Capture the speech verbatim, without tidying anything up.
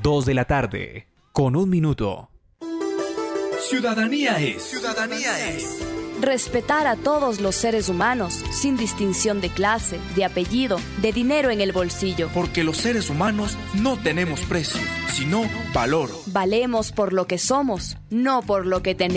dos de la tarde, con un minuto. Ciudadanía es. Ciudadanía es. Respetar a todos los seres humanos, sin distinción de clase, de apellido, de dinero en el bolsillo. Porque los seres humanos no tenemos precio, sino valor. Valemos por lo que somos, no por lo que tenemos.